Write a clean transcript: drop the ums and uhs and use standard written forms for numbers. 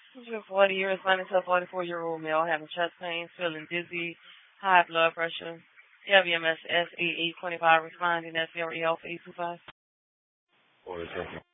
You're 40 years, running to a 44-year-old male having chest pains, feeling dizzy, high blood pressure, LVMS SE825 responding, that's your EL 825. Or is something